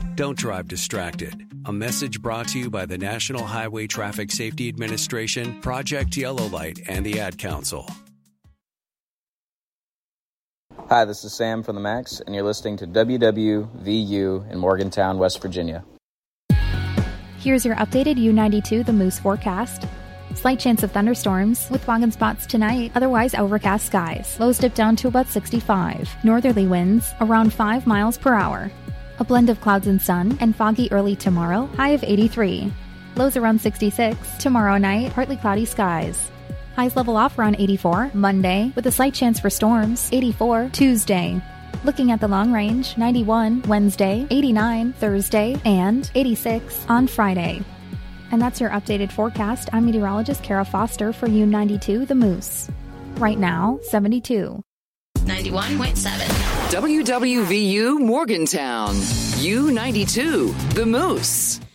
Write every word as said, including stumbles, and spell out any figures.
Don't drive distracted. A message brought to you by the National Highway Traffic Safety Administration, Project Yellow Light, and the Ad Council. Hi, this is Sam from the Max, and you're listening to W W V U in Morgantown, West Virginia. Here's your updated U ninety-two The Moose forecast. Slight chance of thunderstorms with fog and spots tonight, otherwise overcast skies. Lows dip down to about sixty-five. Northerly winds around five miles per hour. A blend of clouds and sun, and foggy early tomorrow, high of eighty-three. Lows around sixty-six. Tomorrow night, partly cloudy skies. Highs level off around eighty-four. Monday, with a slight chance for storms, eighty-four. Tuesday. Looking at the long range, ninety-one. Wednesday, eighty-nine. Thursday, and eighty-six on Friday. And that's your updated forecast. I'm meteorologist Kara Foster for U ninety-two The Moose. Right now, seventy-two. ninety-one point seven. W W V U Morgantown. U ninety-two The Moose.